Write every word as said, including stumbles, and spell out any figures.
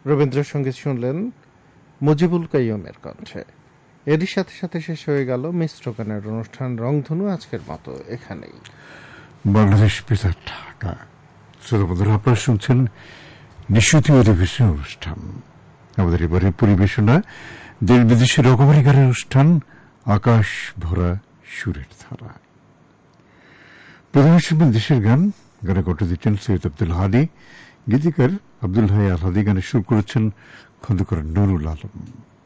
রবীন্দ্রসঙ্গীত শুনলেন মুজিবুল কাইয়ুমের কণ্ঠে। এরই সাথে সাথে শেষ হয়ে গেল মিশ্র গানের অনুষ্ঠান রংধনু আজকের মতো এখানেই। বাংলাদেশ বেতার ঢাকা। শ্রোতা বন্ধুরা, আপনারা শুনছেন নিশুতি অধিবেশন অনুষ্ঠান। আমাদের এবারের পরিবেশনা দেশ বিদেশের রকমারি গানের অনুষ্ঠান আকাশ ভরা সুরের ধারা। প্রথমে শুনবেন দেশের গান। গানে কণ্ঠ দিচ্ছেন সৈয়দ আব্দুল হাদী, গীতিকার আব্দুল হাই আল হাদী। গানে সুর করেছেন খন্দকার নুরুল আলম।